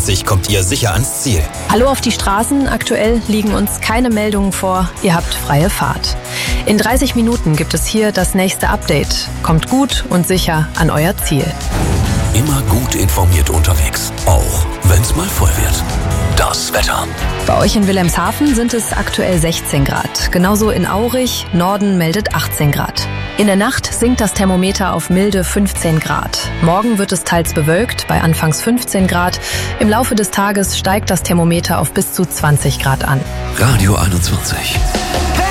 kommt ihr sicher ans Ziel. Hallo auf die Straßen. Aktuell liegen uns keine Meldungen vor. Ihr habt freie Fahrt. In 30 Minuten gibt es hier das nächste Update. Kommt gut und sicher an euer Ziel. Immer gut informiert unterwegs, auch wenn es mal voll wird. Das Wetter. Bei euch in Wilhelmshaven sind es aktuell 16 Grad. Genauso in Aurich, Norden meldet 18 Grad. In der Nacht sinkt das Thermometer auf milde 15 Grad. Morgen wird es teils bewölkt, bei anfangs 15 Grad. Im Laufe des Tages steigt das Thermometer auf bis zu 20 Grad an. Radio 21.